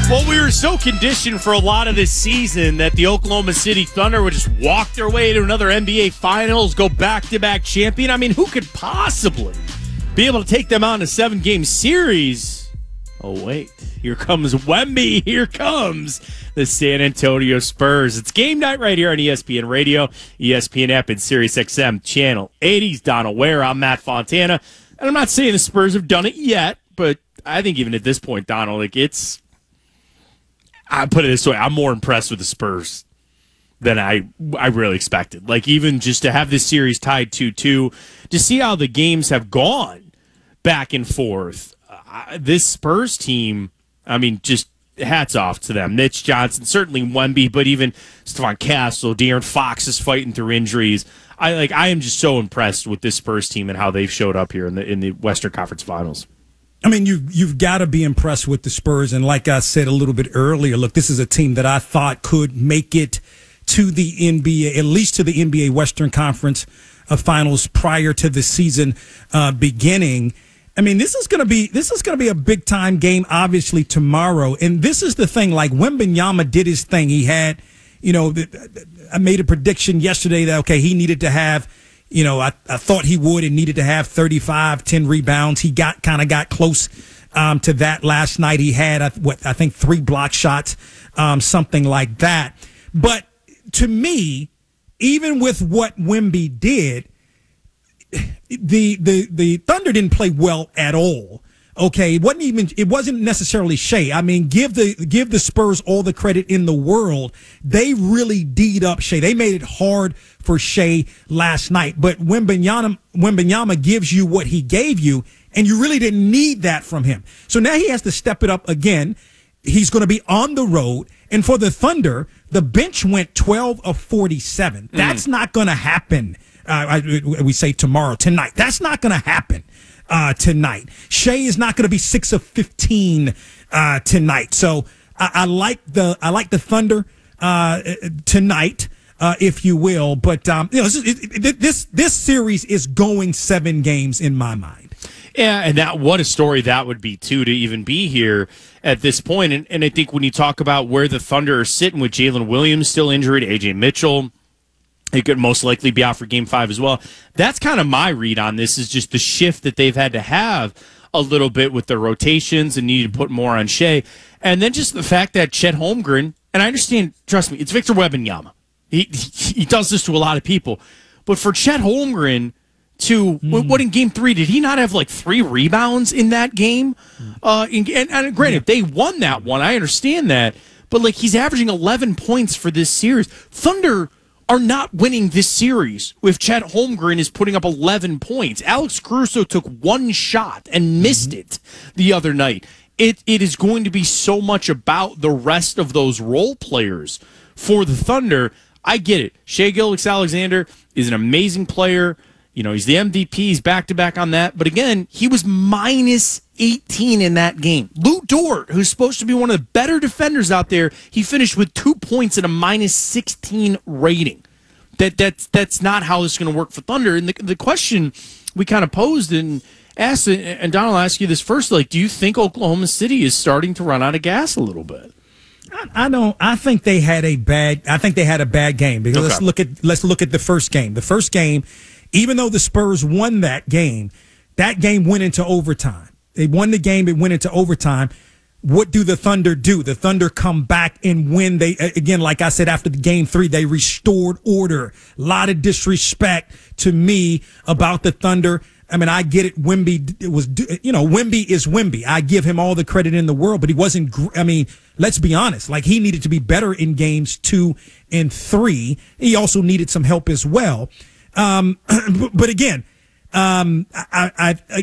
Well, we were so conditioned for a lot of this season that the Oklahoma City Thunder would just walk their way to another NBA Finals, go back-to-back champion. I mean, who could possibly be able to take them on a 7-game series? Oh, wait. Here comes Wemby. Here comes the San Antonio Spurs. It's game night right here on ESPN Radio, ESPN app, and SiriusXM Channel 80's Donald Ware. I'm Matt Fontana. And I'm not saying the Spurs have done it yet, but I think even at this point, Donald, I put it this way, I'm more impressed with the Spurs than I really expected. Like, even just to have this series tied 2-2, to see how the games have gone back and forth. This Spurs team, I mean, just hats off to them. Mitch Johnson, certainly Wemby, but even Stephon Castle, De'Aaron Fox is fighting through injuries. I am just so impressed with this Spurs team and how they've showed up here in the Western Conference Finals. I mean, you've got to be impressed with the Spurs. And like I said a little bit earlier, look, this is a team that I thought could make it to the NBA, at least to the NBA Western Conference Finals prior to the season beginning. I mean, this is going to be a big time game, obviously, tomorrow. And this is the thing, like Wembanyama did his thing. He had, I made a prediction yesterday that, okay, he needed to have, I thought he would and needed to have 35, 10 rebounds. He got close to that last night. He had, I think 3 block shots, something like that. But to me, even with what Wemby did, the Thunder didn't play well at all. Okay, it wasn't necessarily Shea. I mean, give the Spurs all the credit in the world. They really D'd up Shea. They made it hard for Shea last night. But Wembanyama gives you what he gave you, and you really didn't need that from him. So now he has to step it up again. He's going to be on the road. And for the Thunder, the bench went 12 of 47. That's not going to happen. We say tonight. That's not going to happen tonight. Shea is not going to be 6 of 15 tonight. So I like the Thunder tonight, if you will. But this series is going 7 games in my mind. Yeah, and what a story that would be, too, to even be here at this point. And I think when you talk about where the Thunder are sitting with Jalen Williams still injured, A.J. Mitchell, he could most likely be out for Game 5 as well. That's kind of my read on this, is just the shift that they've had to have a little bit with their rotations and needed to put more on Shea. And then just the fact that Chet Holmgren, and I understand, trust me, it's Victor Wembanyama. He does this to a lot of people. But for Chet Holmgren what in Game 3, did he not have like 3 rebounds in that game? And granted, they won that one. I understand that. But like, he's averaging 11 points for this series. Thunder are not winning this series if Chet Holmgren is putting up 11 points. Alex Caruso took 1 shot and missed it the other night. It is going to be so much about the rest of those role players for the Thunder. I get it. Shai Gilgeous-Alexander is an amazing player. He's the MVP. He's back-to-back on that. But again, he was minus 18 in that game. Lou Dort, who's supposed to be one of the better defenders out there, he finished with 2 points and a minus 16 rating. That's not how this is going to work for Thunder. And the question we kind of posed and asked, and Donald, I'll ask you this first, do you think Oklahoma City is starting to run out of gas a little bit? I don't. I think they had a bad game, because okay. let's look at the first game. The first game, even though the Spurs won that game went into overtime. They won the game, it went into overtime. What do the Thunder do? The Thunder come back and win. They, again, like I said, after the Game 3, they restored order. A lot of disrespect to me about the Thunder. I mean, I get it. Wemby is Wemby. I give him all the credit in the world, but he wasn't, let's be honest. Like, he needed to be better in games 2 and 3. He also needed some help as well. But again,